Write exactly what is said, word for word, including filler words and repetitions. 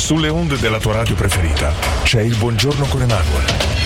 Sulle onde della tua radio preferita c'è il Buongiorno con Emanuele.